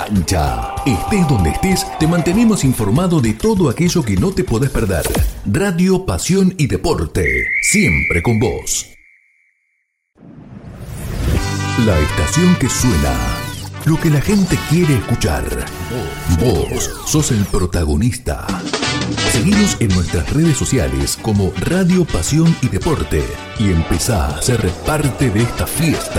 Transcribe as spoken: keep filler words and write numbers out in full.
cancha. Estés donde estés, te mantenemos informado de todo aquello que no te podés perder. Radio, pasión y deporte, siempre con vos. La estación que suena, lo que la gente quiere escuchar. Vos sos el protagonista. Seguinos en nuestras redes sociales como Radio, Pasión y Deporte y empezá a ser parte de esta fiesta.